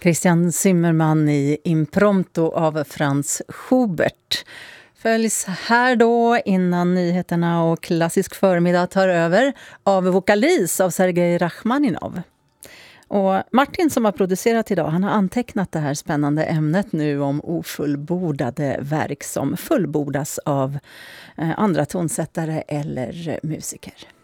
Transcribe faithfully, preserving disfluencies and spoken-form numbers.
Christian Zimmerman i Impromptu av Franz Schubert. Följs här då innan nyheterna och klassisk förmiddag tar över av Vokalis av Sergej Rachmaninov. Och Martin som har producerat idag, han har antecknat det här spännande ämnet nu om ofullbordade verk som fullbordas av andra tonsättare eller musiker.